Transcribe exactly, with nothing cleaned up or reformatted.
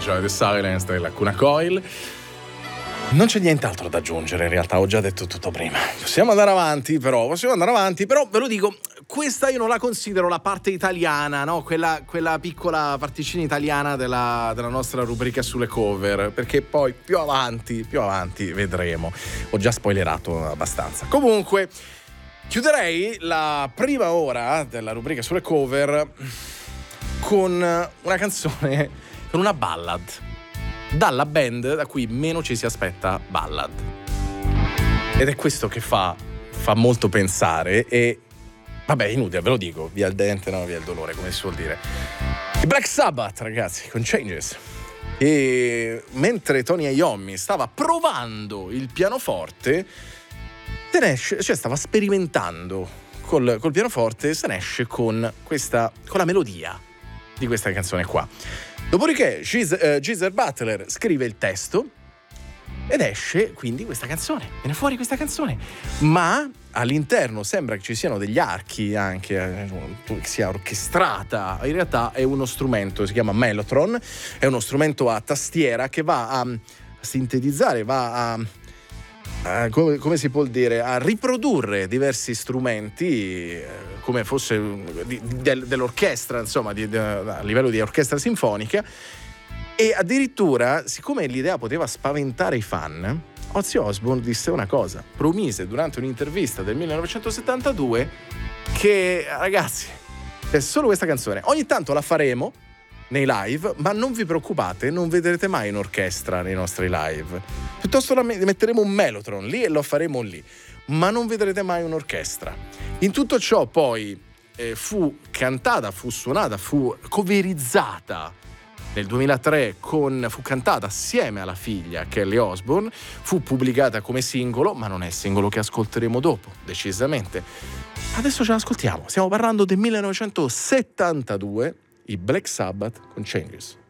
Enjoy the Silence della Lacuna Coil. Non c'è nient'altro da aggiungere, in realtà ho già detto tutto prima. Possiamo andare avanti, però, possiamo andare avanti, però ve lo dico, questa io non la considero la parte italiana, no? Quella, quella piccola particina italiana della, della nostra rubrica sulle cover, perché poi più avanti, più avanti vedremo. Ho già spoilerato abbastanza. Comunque, chiuderei la prima ora della rubrica sulle cover con una canzone, con una ballad, dalla band da cui meno ci si aspetta ballad. Ed è questo che fa, fa molto pensare e, vabbè, inutile, ve lo dico, via il dente, no, via il dolore, come si suol dire. I Black Sabbath, ragazzi, con Changes. E mentre Tony Iommi stava provando il pianoforte, se ne esce, cioè stava sperimentando col, col pianoforte, se ne esce con questa, con la melodia di questa canzone qua. Dopodiché Geezer, uh, Geezer Butler scrive il testo ed esce quindi questa canzone, viene fuori questa canzone, ma all'interno sembra che ci siano degli archi anche, eh, che sia orchestrata. In realtà è uno strumento, si chiama Mellotron, è uno strumento a tastiera che va a, a sintetizzare, va a Uh, come, come si può dire, a riprodurre diversi strumenti eh, come fosse di, di, dell'orchestra, insomma, di, di, a livello di orchestra sinfonica. E addirittura, siccome l'idea poteva spaventare i fan, Ozzy Osbourne disse una cosa, promise durante un'intervista del millenovecentosettantadue che, ragazzi, è solo questa canzone, ogni tanto la faremo nei live, ma non vi preoccupate, non vedrete mai un'orchestra nei nostri live. Piuttosto la metteremo un Mellotron lì e lo faremo lì, ma non vedrete mai un'orchestra. In tutto ciò poi eh, fu cantata, fu suonata, fu coverizzata nel duemilatré, con, fu cantata assieme alla figlia Kelly Osbourne, fu pubblicata come singolo, ma non è il singolo che ascolteremo dopo, decisamente. Adesso ce l'ascoltiamo, stiamo parlando del millenovecentosettantadue, i Black Sabbath con Changes.